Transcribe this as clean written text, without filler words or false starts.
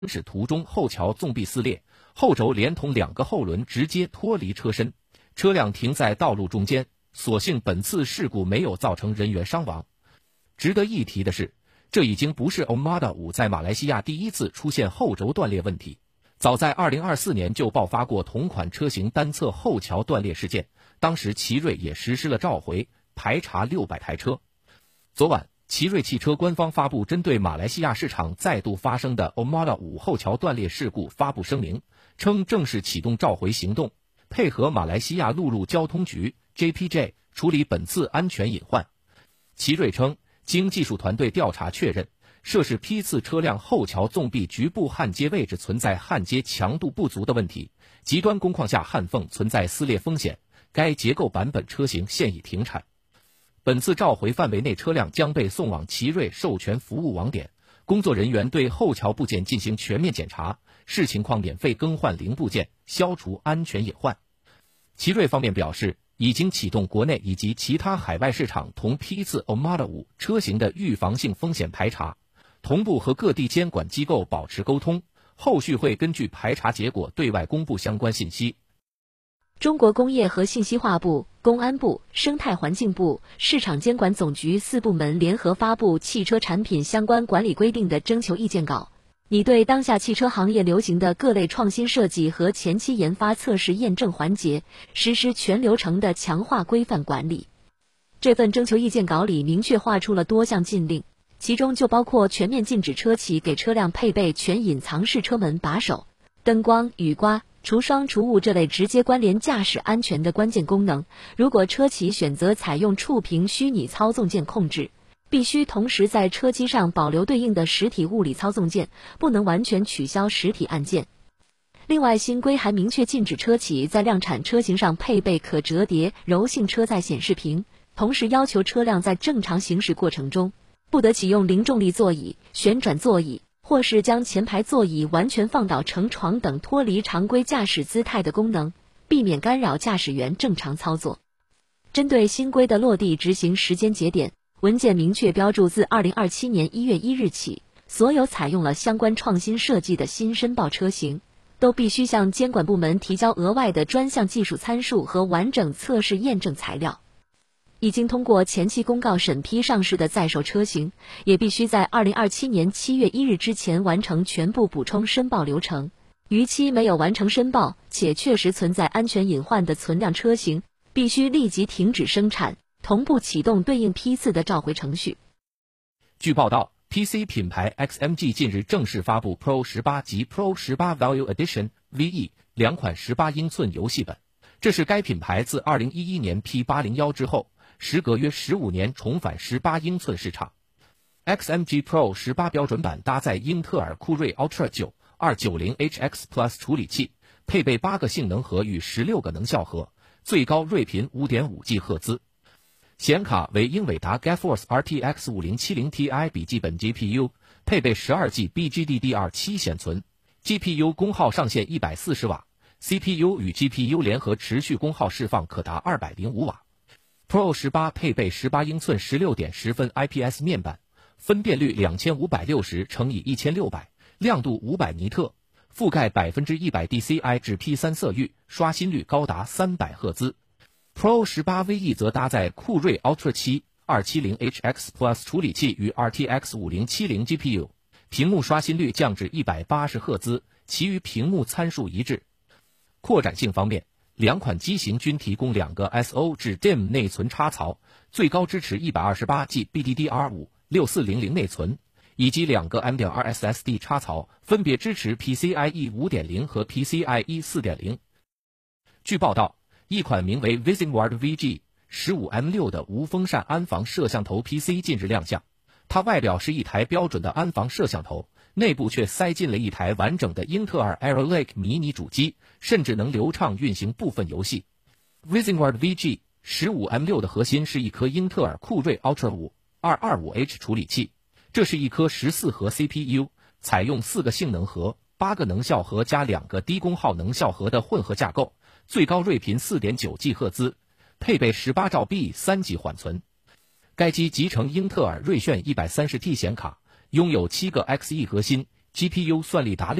驶途中后桥纵壁撕裂，后轴连同2个后轮直接脱离车身，车辆停在道路中间。所幸本次事故没有造成人员伤亡。值得一提的是，这已经不是 Armada 5在马来西亚第一次出现后轴断裂问题，早在2024年就爆发过同款车型单侧后桥断裂事件，当时奇瑞也实施了召回，排查600台车。昨晚，奇瑞汽车官方发布针对马来西亚市场再度发生的 Armada 5后桥断裂事故发布声明，称正式启动召回行动，配合马来西亚陆路交通局 JPJ 处理本次安全隐患。奇瑞称，经技术团队调查确认，涉事批次车辆后桥纵壁局部焊接位置存在焊接强度不足的问题，极端工况下焊缝存在撕裂风险，该结构版本车型现已停产。本次召回范围内车辆将被送往奇瑞授权服务网点，工作人员对后桥部件进行全面检查，视情况免费更换零部件，消除安全隐患。奇瑞方面表示，已经启动国内以及其他海外市场同批次 Armada 5车型的预防性风险排查，同步和各地监管机构保持沟通，后续会根据排查结果对外公布相关信息。 中国工业和信息化部、公安部、生态环境部、市场监管总局4部门联合发布汽车产品相关管理规定的征求意见稿，拟对当下汽车行业流行的各类创新设计和前期研发测试验证环节实施全流程的强化规范管理。这份征求意见稿里明确划出了多项禁令，其中就包括全面禁止车企给车辆配备全隐藏式车门把手、灯光、雨刮、除霜除雾这类直接关联驾驶安全的关键功能。如果车企选择采用触屏虚拟操纵键控制，必须同时在车机上保留对应的实体物理操纵键，不能完全取消实体按键。另外，新规还明确禁止车企在量产车型上配备可折叠柔性车载显示屏，同时要求车辆在正常行驶过程中不得启用零重力座椅、旋转座椅，或是将前排座椅完全放倒成床等脱离常规驾驶姿态的功能，避免干扰驾驶员正常操作。针对新规的落地执行时间节点，文件明确标注自2027年1月1日起，所有采用了相关创新设计的新申报车型，都必须向监管部门提交额外的专项技术参数和完整测试验证材料。已经通过前期公告审批上市的在售车型，也必须在2027年7月1日之前完成全部补充申报流程。逾期没有完成申报且确实存在安全隐患的存量车型，必须立即停止生产，同步启动对应批次的召回程序。 据报道， PC 品牌 XMG 近日正式发布 Pro 18及 Pro 18 Value Edition VE 两款18英寸游戏本，这是该品牌自2011年 P801 之后，时隔约15年重返18英寸市场。XMG Pro 18标准版搭载英特尔酷睿 Ultra 9 290HX Plus 处理器，配备8个性能核与16个能效核，最高睿频 5.5G 赫兹。显卡为英伟达 GeForce RTX 5070 Ti 笔记本 GPU， 配备 12G BGDDR7 显存， GPU 功耗上限140瓦， CPU 与 GPU 联合持续功耗释放可达205瓦。Pro 18配备18英寸 16.10 分 IPS 面板，分辨率2560×1600，亮度500尼特，覆盖100% DCI 至 P3 色域，刷新率高达300赫兹。Pro 18 VE 则搭载酷睿 Ultra 7 270HX Plus 处理器与 RTX 5070 GPU， 屏幕刷新率降至180赫兹，其余屏幕参数一致。扩展性方面，两款机型均提供2个 SO 至 DIMM 内存插槽，最高支持 128G BDDR5 6400内存，以及2个 M.2 SSD 插槽，分别支持 PCIe 5.0 和 PCIe 4.0。据报道，一款名为 Visingward VG 15M6 的无风扇安防摄像头 PC 近日亮相。它外表是一台标准的安防摄像头，内部却塞进了一台完整的英特尔 Arrow Lake 迷你主机，甚至能流畅运行部分游戏。Visingward VG 15M6 的核心是一颗英特尔酷睿 Ultra 5 225H 处理器，这是一颗14核 CPU， 采用4个性能核、8个能效核加2个低功耗能效核的混合架构，最高睿频 4.9G 赫兹，配备18兆 B 3级缓存。该机集成英特尔锐炫 130T 显卡，拥有7个 Xe 核心 GPU 算力达